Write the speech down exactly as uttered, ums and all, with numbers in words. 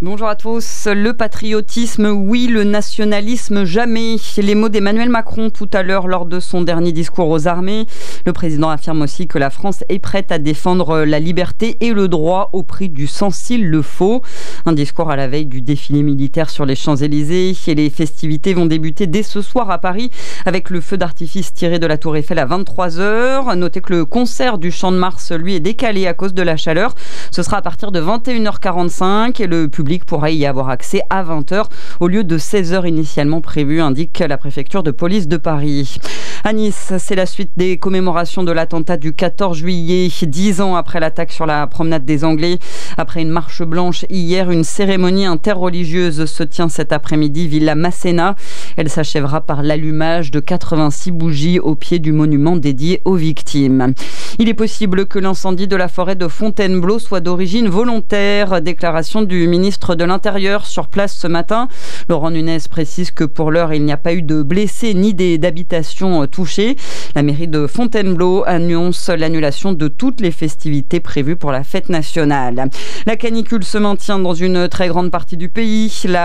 Bonjour à tous. Le patriotisme, oui, le nationalisme, jamais. Les mots d'Emmanuel Macron tout à l'heure lors de son dernier discours aux armées. Le président affirme aussi que la France est prête à défendre la liberté et le droit au prix du sang s'il le faut. Un discours à la veille du défilé militaire sur les Champs-Élysées. Et les festivités vont débuter dès ce soir à Paris avec le feu d'artifice tiré de la Tour Eiffel à vingt-trois heures. Notez que le concert du Champ de Mars, lui, est décalé à cause de la chaleur. Ce sera à partir de vingt et une heures quarante-cinq et le public pourra y avoir accès à vingt heures au lieu de seize heures initialement prévues, indique la préfecture de police de Paris. À Nice, c'est la suite des commémorations de l'attentat du quatorze juillet, dix ans après l'attaque sur la promenade des Anglais. Après une marche blanche hier, une cérémonie interreligieuse se tient cet après-midi Villa Masséna. Elle s'achèvera par l'allumage de quatre-vingt-six bougies au pied du monument dédié aux victimes. Il est possible que l'incendie de la forêt de Fontainebleau soit d'origine volontaire. Déclaration du ministre de l'Intérieur sur place ce matin. Laurent Nunez précise que pour l'heure, il n'y a pas eu de blessés ni d'habitations touchées. La mairie de Fontainebleau annonce l'annulation de toutes les festivités prévues pour la fête nationale. La canicule se maintient dans une très grande partie du pays. La